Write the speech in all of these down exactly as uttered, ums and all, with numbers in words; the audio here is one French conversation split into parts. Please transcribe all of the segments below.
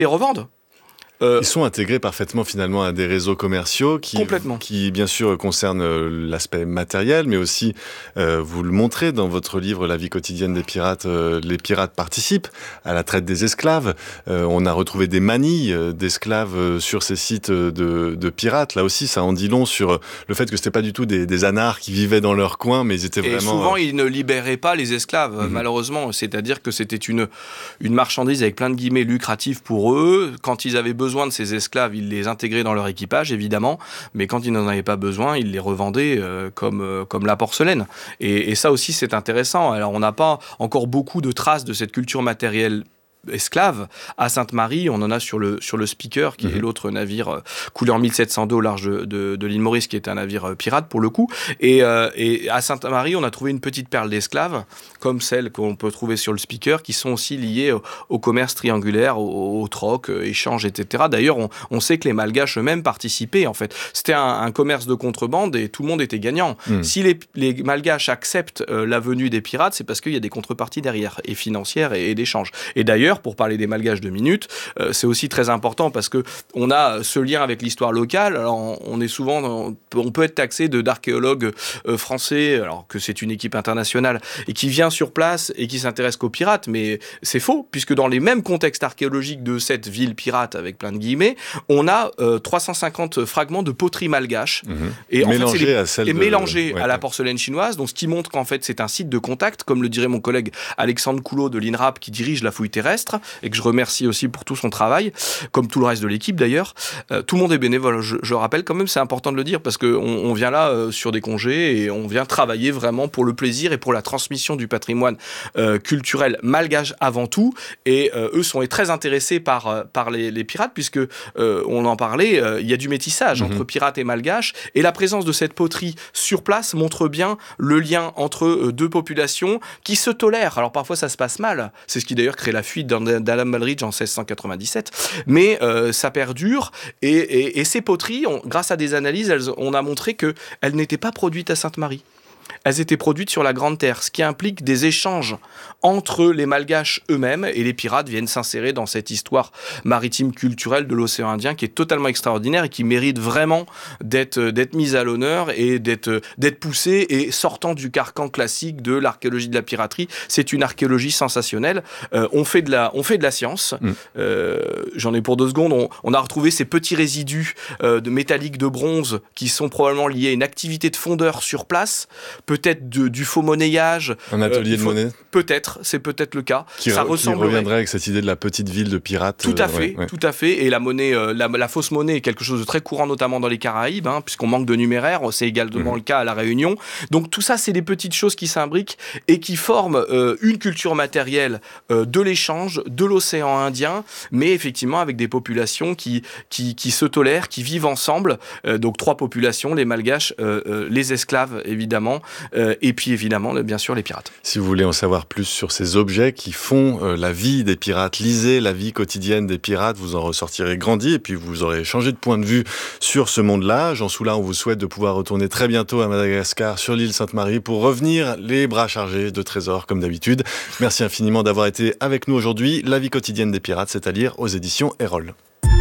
les revendent. Euh, Ils sont intégrés parfaitement finalement à des réseaux commerciaux qui, complètement. qui bien sûr concernent l'aspect matériel, mais aussi, euh, vous le montrez dans votre livre La vie quotidienne des pirates, euh, les pirates participent à la traite des esclaves. Euh, on a retrouvé des manilles d'esclaves sur ces sites de, de pirates. Là aussi, ça en dit long sur le fait que c'était pas du tout des, des anards qui vivaient dans leur coin, mais ils étaient Et vraiment... souvent, ils ne libéraient pas les esclaves, mm-hmm. malheureusement. C'est-à-dire que c'était une, une marchandise avec plein de guillemets lucrative pour eux. Quand ils avaient besoin de ces esclaves, ils les intégraient dans leur équipage, évidemment, mais quand ils n'en avaient pas besoin, ils les revendaient euh, comme, euh, comme la porcelaine. Et, et ça aussi, c'est intéressant. Alors, on n'a pas encore beaucoup de traces de cette culture matérielle esclaves. À Sainte-Marie, on en a sur le, sur le Speaker, qui mmh. est l'autre navire euh, coulé en mille sept cent deux au large de, de, de l'île Maurice, qui est un navire euh, pirate pour le coup. Et, euh, et à Sainte-Marie, on a trouvé une petite perle d'esclaves, comme celle qu'on peut trouver sur le Speaker, qui sont aussi liées au, au commerce triangulaire, au, au troc, euh, échange, et cetera. D'ailleurs, on, on sait que les Malgaches eux-mêmes participaient, en fait. C'était un, un commerce de contrebande et tout le monde était gagnant. Mmh. Si les, les Malgaches acceptent euh, la venue des pirates, c'est parce qu'il y a des contreparties derrière, et financières et, et d'échanges. Et d'ailleurs, pour parler des Malgaches deux minutes, euh, c'est aussi très important parce que on a ce lien avec l'histoire locale. Alors on, on est souvent, dans, on peut être taxé de d'archéologues euh, français, alors que c'est une équipe internationale et qui vient sur place et qui s'intéresse qu'aux pirates, mais c'est faux puisque dans les mêmes contextes archéologiques de cette ville pirate avec plein de guillemets, on a euh, trois cent cinquante fragments de poterie malgache mmh. et en mélangés fait, c'est les, à celle et de... mélangés ouais, à la ouais. porcelaine chinoise, donc ce qui montre qu'en fait c'est un site de contact, comme le dirait mon collègue Alexandre Coulot de l'INRAP qui dirige la fouille terrestre et que je remercie aussi pour tout son travail, comme tout le reste de l'équipe d'ailleurs. Euh, tout le monde est bénévole, je, je rappelle quand même, c'est important de le dire, parce qu'on on vient là euh, sur des congés et on vient travailler vraiment pour le plaisir et pour la transmission du patrimoine euh, culturel malgache avant tout, et euh, eux sont très intéressés par, euh, par les, les pirates, puisque euh, on en parlait, il euh, y a du métissage mm-hmm. entre pirates et malgaches, et la présence de cette poterie sur place montre bien le lien entre euh, deux populations qui se tolèrent. Alors parfois ça se passe mal, c'est ce qui d'ailleurs crée la fuite d'Adam Malridge en seize cent quatre-vingt-dix-sept, mais euh, ça perdure et, et, et ces poteries, on, grâce à des analyses, elles, on a montré qu'elles n'étaient pas produites à Sainte-Marie. Elles étaient produites sur la Grande Terre, ce qui implique des échanges entre les Malgaches eux-mêmes, et les pirates viennent s'insérer dans cette histoire maritime culturelle de l'océan Indien qui est totalement extraordinaire et qui mérite vraiment d'être, d'être mise à l'honneur et d'être, d'être poussée et sortant du carcan classique de l'archéologie de la piraterie. C'est une archéologie sensationnelle. Euh, on, fait de la, on fait de la science. Mmh. Euh, j'en ai pour deux secondes. On, on a retrouvé ces petits résidus euh, de métalliques de bronze qui sont probablement liés à une activité de fondeur sur place. Peut-être de, du faux monnayage. Un atelier euh, faut, de monnaie. Peut-être, c'est peut-être le cas. Qui, ça re, ressemblerait. Qui reviendrait avec cette idée de la petite ville de pirates. Tout à euh, fait, ouais, ouais. tout à fait. Et la monnaie, euh, la, la fausse monnaie est quelque chose de très courant, notamment dans les Caraïbes, hein, puisqu'on manque de numéraire. C'est également mmh. le cas à la Réunion. Donc tout ça, c'est des petites choses qui s'imbriquent et qui forment euh, une culture matérielle euh, de l'échange, de l'océan Indien, mais effectivement avec des populations qui, qui, qui se tolèrent, qui vivent ensemble. Euh, donc trois populations, les Malgaches, euh, euh, les esclaves évidemment, euh, et puis évidemment, bien sûr, les pirates. Si vous voulez en savoir plus sur ces objets qui font euh, la vie des pirates, lisez La vie quotidienne des pirates, vous en ressortirez grandi et puis vous aurez changé de point de vue sur ce monde-là. Jean Soulard, on vous souhaite de pouvoir retourner très bientôt à Madagascar, sur l'île Sainte-Marie, pour revenir les bras chargés de trésors comme d'habitude. Merci infiniment d'avoir été avec nous aujourd'hui. La vie quotidienne des pirates, c'est à lire aux éditions Erol.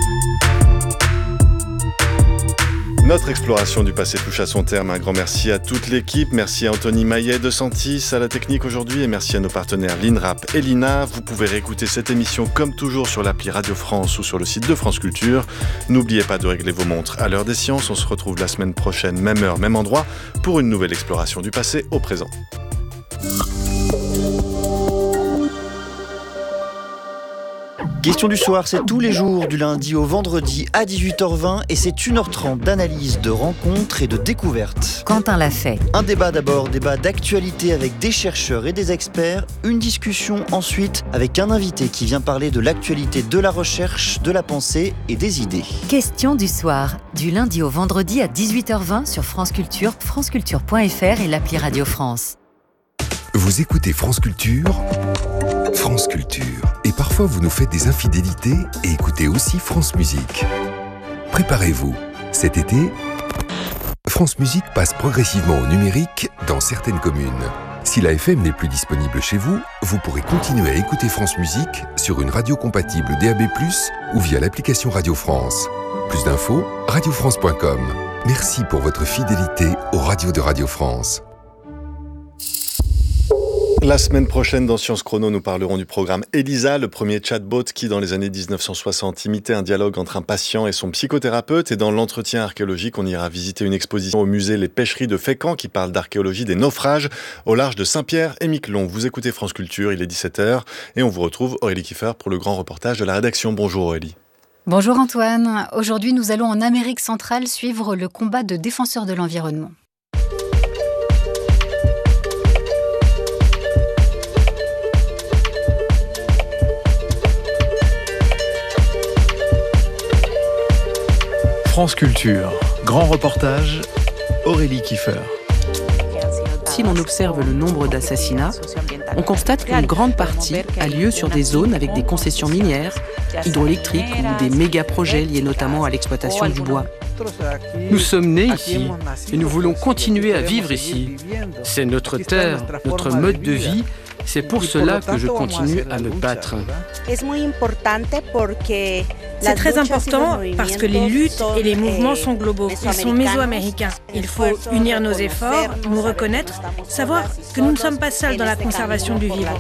Notre exploration du passé touche à son terme. Un grand merci à toute l'équipe. Merci à Anthony Maillet de Santis à la technique aujourd'hui et merci à nos partenaires l'INRAP et l'I N A. Vous pouvez réécouter cette émission comme toujours sur l'appli Radio France ou sur le site de France Culture. N'oubliez pas de régler vos montres à l'heure des sciences. On se retrouve la semaine prochaine, même heure, même endroit, pour une nouvelle exploration du passé au présent. Question du soir, c'est tous les jours du lundi au vendredi à dix-huit heures vingt et c'est une heure trente d'analyse, de rencontres et de découvertes. Quentin l'a fait. Un débat d'abord, débat d'actualité avec des chercheurs et des experts. Une discussion ensuite avec un invité qui vient parler de l'actualité de la recherche, de la pensée et des idées. Question du soir, du lundi au vendredi à dix-huit heures vingt sur France Culture, franceculture point f r et l'appli Radio France. Vous écoutez France Culture, France Culture. Et parfois vous nous faites des infidélités et écoutez aussi France Musique. Préparez-vous, cet été, France Musique passe progressivement au numérique dans certaines communes. Si la F M n'est plus disponible chez vous, vous pourrez continuer à écouter France Musique sur une radio compatible D A B plus, ou via l'application Radio France. Plus d'infos, radio france point com. Merci pour votre fidélité aux radios de Radio France. La semaine prochaine, dans Science Chrono, nous parlerons du programme ELISA, le premier chatbot qui, dans les années dix-neuf cent soixante, imitait un dialogue entre un patient et son psychothérapeute. Et dans l'entretien archéologique, on ira visiter une exposition au musée Les Pêcheries de Fécamp qui parle d'archéologie des naufrages au large de Saint-Pierre et Miquelon. Vous écoutez France Culture, il est dix-sept heures et on vous retrouve, Aurélie Kiefer, pour le grand reportage de la rédaction. Bonjour Aurélie. Bonjour Antoine. Aujourd'hui, nous allons en Amérique centrale suivre le combat de défenseurs de l'environnement. France Culture, grand reportage, Aurélie Kiefer. Si l'on observe le nombre d'assassinats, on constate qu'une grande partie a lieu sur des zones avec des concessions minières, hydroélectriques ou des méga-projets liés notamment à l'exploitation du bois. Nous sommes nés ici et nous voulons continuer à vivre ici. C'est notre terre, notre mode de vie. C'est pour cela que je continue à me battre. C'est très important parce que les luttes et les mouvements sont globaux. Ils sont mésoaméricains. Il faut unir nos efforts, nous reconnaître, savoir que nous ne sommes pas seuls dans la conservation du vivant.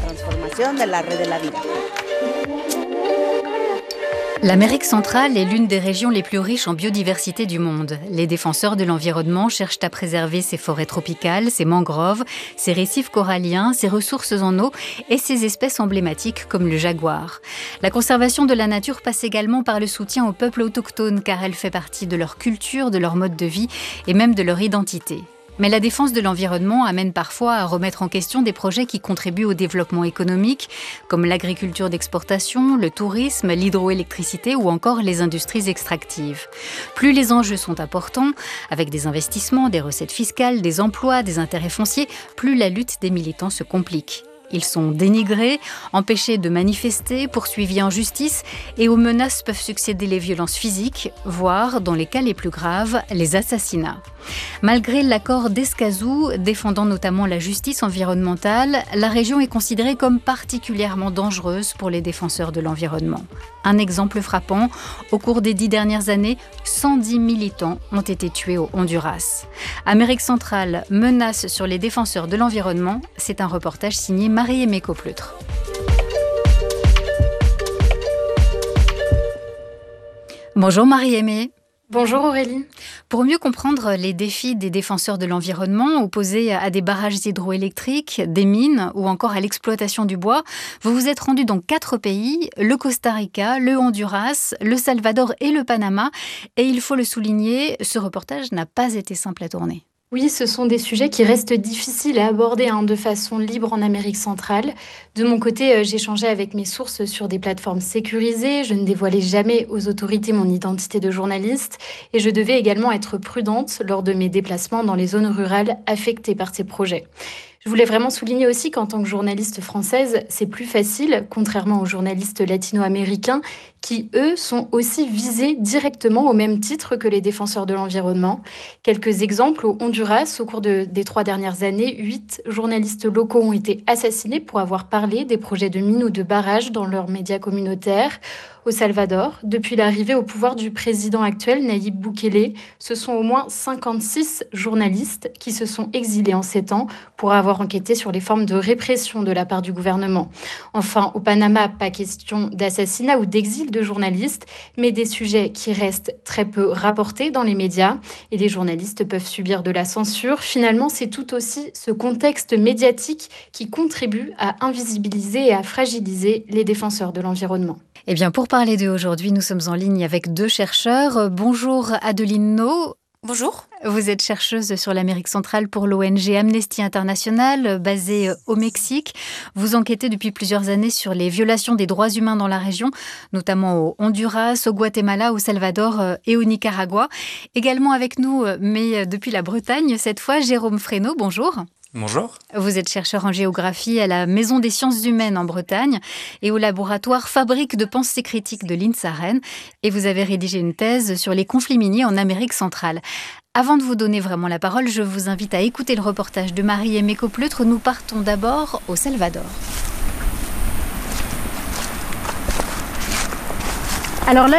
L'Amérique centrale est l'une des régions les plus riches en biodiversité du monde. Les défenseurs de l'environnement cherchent à préserver ses forêts tropicales, ses mangroves, ses récifs coralliens, ses ressources en eau et ses espèces emblématiques comme le jaguar. La conservation de la nature passe également par le soutien aux peuples autochtones car elle fait partie de leur culture, de leur mode de vie et même de leur identité. Mais la défense de l'environnement amène parfois à remettre en question des projets qui contribuent au développement économique, comme l'agriculture d'exportation, le tourisme, l'hydroélectricité ou encore les industries extractives. Plus les enjeux sont importants, avec des investissements, des recettes fiscales, des emplois, des intérêts fonciers, plus la lutte des militants se complique. Ils sont dénigrés, empêchés de manifester, poursuivis en justice et aux menaces peuvent succéder les violences physiques, voire, dans les cas les plus graves, les assassinats. Malgré l'accord d'Escazú, défendant notamment la justice environnementale, la région est considérée comme particulièrement dangereuse pour les défenseurs de l'environnement. Un exemple frappant, au cours des dix dernières années, cent dix militants ont été tués au Honduras. Amérique centrale, menace sur les défenseurs de l'environnement, c'est un reportage signé Marie-Aimée Copleuttre. Bonjour Marie-Aimée. Bonjour Aurélie. Pour mieux comprendre les défis des défenseurs de l'environnement opposés à des barrages hydroélectriques, des mines ou encore à l'exploitation du bois, vous vous êtes rendu dans quatre pays, le Costa Rica, le Honduras, le Salvador et le Panama. Et il faut le souligner, ce reportage n'a pas été simple à tourner. Oui, ce sont des sujets qui restent difficiles à aborder hein, de façon libre en Amérique centrale. De mon côté, euh, j'échangeais avec mes sources sur des plateformes sécurisées. Je ne dévoilais jamais aux autorités mon identité de journaliste. Et je devais également être prudente lors de mes déplacements dans les zones rurales affectées par ces projets. Je voulais vraiment souligner aussi qu'en tant que journaliste française, c'est plus facile, contrairement aux journalistes latino-américains, qui, eux, sont aussi visés directement au même titre que les défenseurs de l'environnement. Quelques exemples, au Honduras, au cours de, des trois dernières années, huit journalistes locaux ont été assassinés pour avoir parlé des projets de mines ou de barrages dans leurs médias communautaires. Au Salvador, depuis l'arrivée au pouvoir du président actuel, Nayib Bukele, ce sont au moins cinquante-six journalistes qui se sont exilés en sept ans pour avoir enquêté sur les formes de répression de la part du gouvernement. Enfin, au Panama, pas question d'assassinat ou d'exil de journalistes, mais des sujets qui restent très peu rapportés dans les médias et les journalistes peuvent subir de la censure. Finalement, c'est tout aussi ce contexte médiatique qui contribue à invisibiliser et à fragiliser les défenseurs de l'environnement. Eh bien, pour parler d'eux aujourd'hui, nous sommes en ligne avec deux chercheurs. Bonjour Adeline No. Bonjour. Vous êtes chercheuse sur l'Amérique centrale pour l'O N G Amnesty International, basée au Mexique. Vous enquêtez depuis plusieurs années sur les violations des droits humains dans la région, notamment au Honduras, au Guatemala, au Salvador et au Nicaragua. Également avec nous, mais depuis la Bretagne cette fois, Jérôme Fresneau. Bonjour. Bonjour. Vous êtes chercheur en géographie à la Maison des sciences humaines en Bretagne et au laboratoire Fabrique de pensée critique de l'I N S à Rennes. Et vous avez rédigé une thèse sur les conflits miniers en Amérique centrale. Avant de vous donner vraiment la parole, je vous invite à écouter le reportage de Marie-Aimée Coppleutre. Nous partons d'abord au Salvador. Alors là,